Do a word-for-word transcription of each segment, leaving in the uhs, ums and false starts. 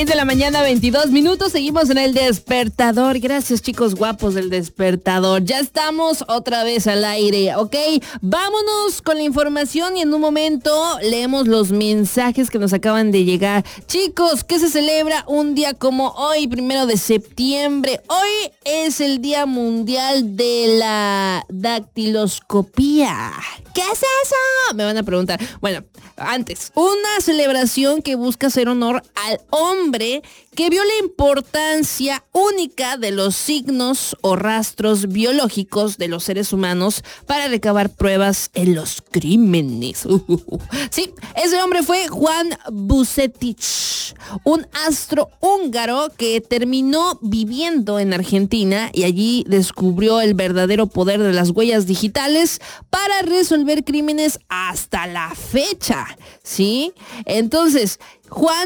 seis de la mañana, veintidós minutos. Seguimos en el Despertador. Gracias, chicos guapos del Despertador. Ya estamos otra vez al aire, ¿ok? Vámonos con la información y en un momento leemos los mensajes que nos acaban de llegar. Chicos, ¿qué se celebra un día como hoy, primero de septiembre? Hoy es el Día Mundial de la Dactiloscopía. ¿Qué es eso? Me van a preguntar. Bueno, antes, una celebración que busca hacer honor al hombre que vio la importancia única de los signos o rastros biológicos de los seres humanos para recabar pruebas en los crímenes. Uh, uh, uh. Sí, ese hombre fue Juan Vucetich, un astro húngaro que terminó viviendo en Argentina y allí descubrió el verdadero poder de las huellas digitales para resolver crímenes hasta la fecha, ¿sí? Entonces, Juan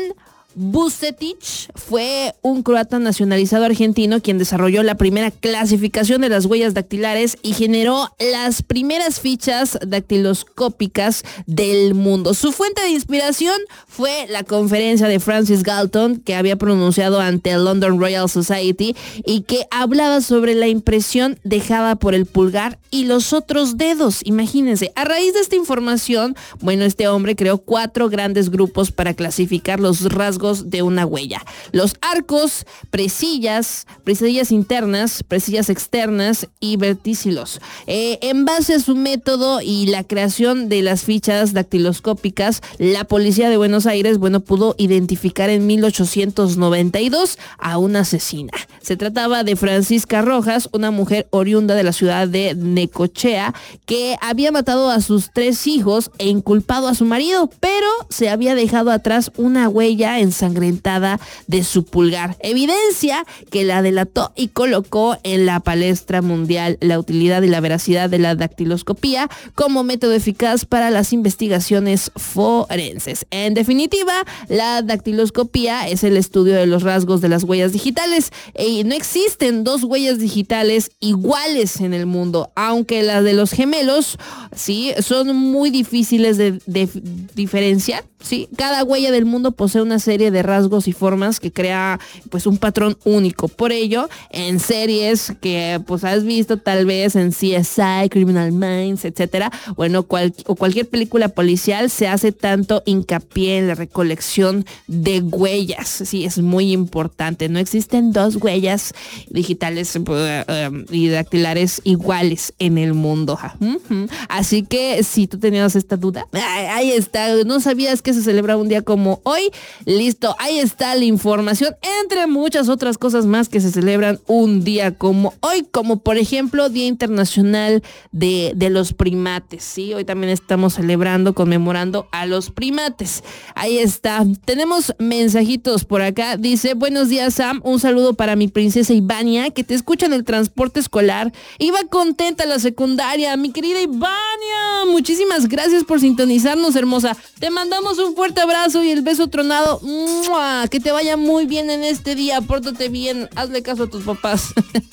Vucetich fue un croata nacionalizado argentino quien desarrolló la primera clasificación de las huellas dactilares y generó las primeras fichas dactiloscópicas del mundo. Su fuente de inspiración fue la conferencia de Francis Galton que había pronunciado ante el London Royal Society y que hablaba sobre la impresión dejada por el pulgar y los otros dedos. Imagínense, a raíz de esta información, bueno, este hombre creó cuatro grandes grupos para clasificar los rasgos de una huella: los arcos, presillas, presillas internas, presillas externas y verticilos. Eh, en base a su método y la creación de las fichas dactiloscópicas, la policía de Buenos Aires, bueno, pudo identificar en mil ochocientos noventa y dos a una asesina. Se trataba de Francisca Rojas, una mujer oriunda de la ciudad de Necochea, que había matado a sus tres hijos e inculpado a su marido, pero se había dejado atrás una huella ensangrentada de su pulgar, evidencia que la delató y colocó en la palestra mundial la utilidad y la veracidad de la dactiloscopía como método eficaz para las investigaciones forenses. En definitiva, la dactiloscopía es el estudio de los rasgos de las huellas digitales y no existen dos huellas digitales iguales en el mundo, aunque las de los gemelos sí son muy difíciles de, de diferenciar. Sí, cada huella del mundo posee una serie de rasgos y formas que crea pues un patrón único. Por ello, en series que pues has visto tal vez en C S I, Criminal Minds, etcétera, bueno, cual, o cualquier película policial, se hace tanto hincapié en la recolección de huellas. Sí, es muy importante. No existen dos huellas digitales uh, um, y dactilares iguales en el mundo. Uh-huh. Así que si tú tenías esta duda, ahí está. No sabías que se celebra un día como hoy. Listo, ahí está la información, entre muchas otras cosas más que se celebran un día como hoy, como por ejemplo Día Internacional de, de los Primates, ¿sí? Hoy también estamos celebrando, conmemorando a los primates. Ahí está. Tenemos mensajitos por acá. Dice: buenos días, Sam, un saludo para mi princesa Ivania, que te escucha en el transporte escolar. Iba contenta a la secundaria. Mi querida Ivania, muchísimas gracias por sintonizarnos, hermosa. Te mandamos un fuerte abrazo y el beso tronado. ¡Mua! Que te vaya muy bien en este día. Pórtate bien. Hazle caso a tus papás.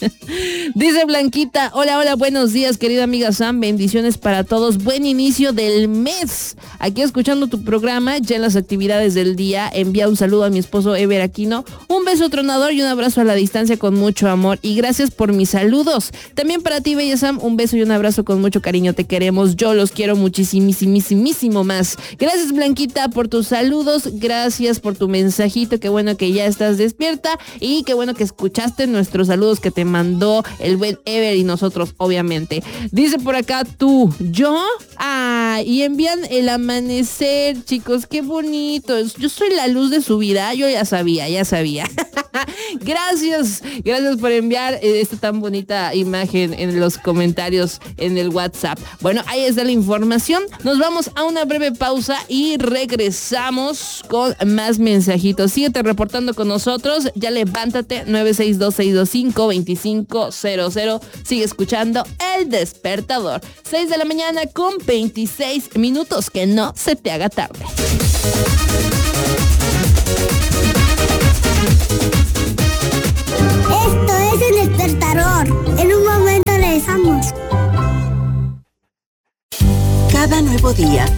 Dice Blanquita: hola, hola, buenos días, querida amiga Sam. Bendiciones para todos. Buen inicio del mes. Aquí escuchando tu programa, ya en las actividades del día. Envía un saludo a mi esposo Ever Aquino. Un beso tronador y un abrazo a la distancia con mucho amor. Y gracias por mis saludos. También para ti, bella Sam, un beso y un abrazo con mucho cariño. Te queremos. Yo los quiero muchísimísimo más. Gracias, Blanquita, por tus saludos. Gracias por tu mensajito. Qué bueno que ya estás despierta y qué bueno que escuchaste nuestros saludos que te mandó el buen Ever y nosotros, obviamente. Dice por acá tú, ¿yo? Ah, y envían el amanecer, chicos. Qué bonito. Yo soy la luz de su vida. Yo ya sabía, ya sabía. Gracias, gracias por enviar esta tan bonita imagen en los comentarios en el WhatsApp. Bueno, ahí está la información. Nos vamos a una breve pausa y regresamos con más mensajitos. Síguete reportando con nosotros. Ya levántate, nueve seis dos, seis dos cinco, dos cinco cero cero. Sigue escuchando El Despertador. seis de la mañana con veintiséis minutos. Que no se te haga tarde. Esto es El Despertador. En un momento regresamos. Cada nuevo día